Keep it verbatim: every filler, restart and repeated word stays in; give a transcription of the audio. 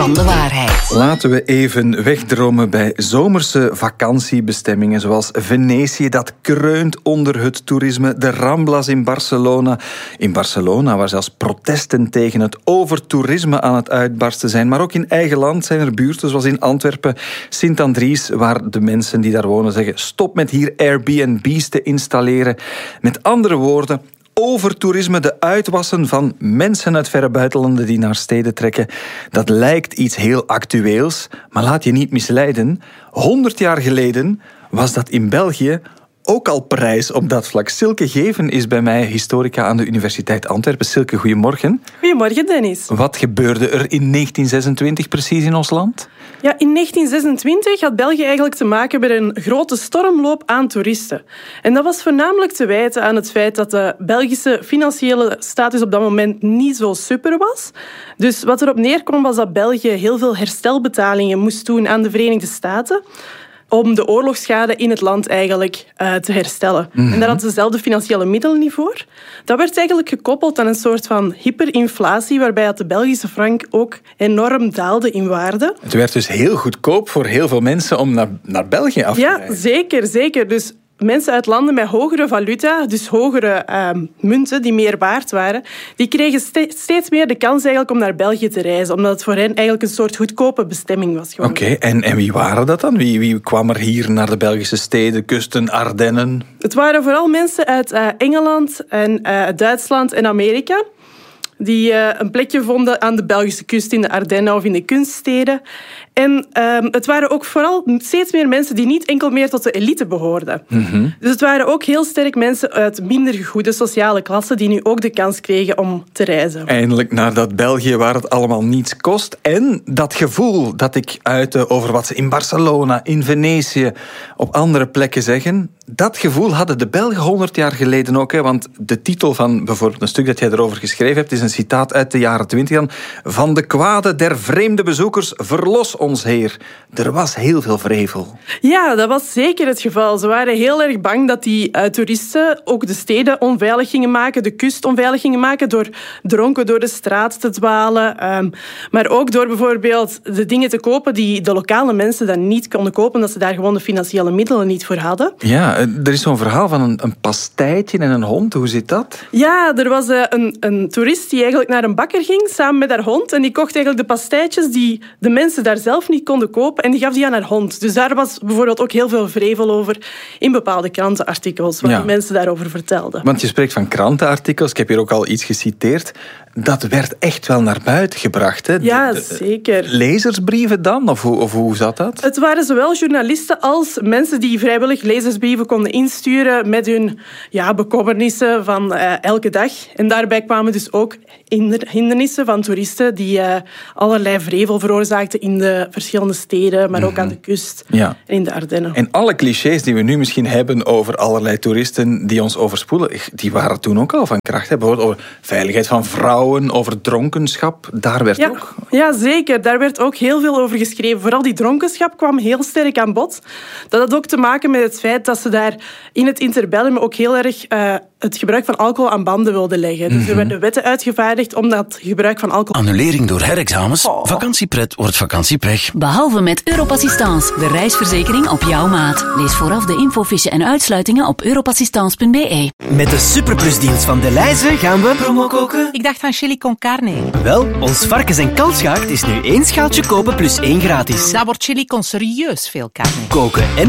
van de waarheid. Laten we even wegdromen bij zomerse vakantiebestemmingen zoals Venetië, dat kreunt onder het toerisme, de Ramblas in Barcelona. In Barcelona, waar zelfs protesten tegen het overtoerisme aan het uitbarsten zijn. Maar ook in eigen land zijn er buurten, zoals in Antwerpen, Sint-Andries, waar de mensen die daar wonen zeggen: stop met hier Airbnb's te installeren. Met andere woorden, overtoerisme, de uitwassen van mensen uit verre buitenlanden die naar steden trekken, dat lijkt iets heel actueels, maar laat je niet misleiden. Honderd jaar geleden was dat in België ook al prijs op dat vlak. Silke Geven is bij mij historica aan de Universiteit Antwerpen. Silke, goedemorgen. Goedemorgen, Dennis. Wat gebeurde er in negentien zesentwintig precies in ons land? Ja, in negentien zesentwintig had België eigenlijk te maken met een grote stormloop aan toeristen. En dat was voornamelijk te wijten aan het feit dat de Belgische financiële status op dat moment niet zo super was. Dus wat erop neerkwam was dat België heel veel herstelbetalingen moest doen aan de Verenigde Staten om de oorlogsschade in het land eigenlijk uh, te herstellen. Mm-hmm. En daar hadden ze dezelfde financiële middelen niet voor. Dat werd eigenlijk gekoppeld aan een soort van hyperinflatie, waarbij de Belgische frank ook enorm daalde in waarde. Het werd dus heel goedkoop voor heel veel mensen om naar, naar België af te ja, reizen. Ja, zeker, zeker. Dus mensen uit landen met hogere valuta, dus hogere uh, munten die meer waard waren, die kregen ste- steeds meer de kans eigenlijk om naar België te reizen, omdat het voor hen eigenlijk een soort goedkope bestemming was. Oké, okay, en, en wie waren dat dan? Wie, wie kwam er hier naar de Belgische steden, kusten, Ardennen? Het waren vooral mensen uit uh, Engeland en uh, Duitsland en Amerika, die uh, een plekje vonden aan de Belgische kust, in de Ardennen of in de kunststeden. En uh, het waren ook vooral steeds meer mensen die niet enkel meer tot de elite behoorden. Mm-hmm. Dus het waren ook heel sterk mensen uit minder goede sociale klassen die nu ook de kans kregen om te reizen. Eindelijk naar dat België waar het allemaal niets kost. En dat gevoel dat ik uitte over wat ze in Barcelona, in Venetië, op andere plekken zeggen, dat gevoel hadden de Belgen honderd jaar geleden ook. Hè? Want de titel van bijvoorbeeld een stuk dat jij erover geschreven hebt is een citaat uit de jaren twintig dan. Van de kwade der vreemde bezoekers, verlos ons Heer. Er was heel veel vrevel. Ja, dat was zeker het geval. Ze waren heel erg bang dat die uh, toeristen ook de steden onveilig gingen maken, de kust onveilig gingen maken, door dronken door de straat te dwalen. Um, maar ook door bijvoorbeeld de dingen te kopen die de lokale mensen dan niet konden kopen, omdat ze daar gewoon de financiële middelen niet voor hadden. Ja, er is zo'n verhaal van een, een pastijtje en een hond. Hoe zit dat? Ja, er was uh, een, een toerist die eigenlijk naar een bakker ging, samen met haar hond, en die kocht eigenlijk de pastijtjes die de mensen daar zelf niet konden kopen en die gaf die aan haar hond. Dus daar was bijvoorbeeld ook heel veel vrevel over in bepaalde krantenartikels, wat ja. die mensen daarover vertelden. Want je spreekt van krantenartikels, ik heb hier ook al iets geciteerd. Dat werd echt wel naar buiten gebracht, hè? Ja, de, zeker. Lezersbrieven dan? Of hoe, of hoe zat dat? Het waren zowel journalisten als mensen die vrijwillig lezersbrieven konden insturen met hun ja, bekommernissen van uh, elke dag. En daarbij kwamen dus ook hindernissen van toeristen die uh, allerlei vrevel veroorzaakten in de verschillende steden, maar ook mm-hmm. aan de kust ja. en in de Ardennen. En alle clichés die we nu misschien hebben over allerlei toeristen die ons overspoelen, die waren toen ook al van kracht. Hè? Bijvoorbeeld over veiligheid van vrouwen, over dronkenschap, daar werd ja. ook... Ja, zeker. Daar werd ook heel veel over geschreven. Vooral die dronkenschap kwam heel sterk aan bod. Dat had ook te maken met het feit dat ze daar in het interbellum ook heel erg uh, het gebruik van alcohol aan banden wilden leggen. Dus mm-hmm. er werden wetten uitgevaardigd om dat gebruik van alcohol... Annulering door herexamens. Oh. Vakantiepret wordt vakantiepech. Behalve met Europassistance, de reisverzekering op jouw maat. Lees vooraf de infofiche en uitsluitingen op europassistance punt b e. Met de superplusdienst van Delhaize gaan we promo koken. Ik dacht aan chili con carne. Wel, ons varkens- en kalfsgehaakt is nu één schaaltje kopen plus één gratis. Dat wordt chili con serieus veel carne. Koken en